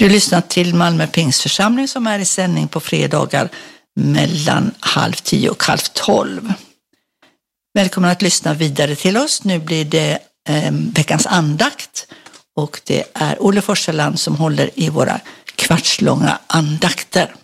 Du lyssnar till Malmö Pingstförsamling som är i sändning på fredagar mellan 9:30 och 11:30. Välkommen att lyssna vidare till oss. Nu blir det veckans andakt och det är Olle Forseland som håller i våra kvartslånga andakter.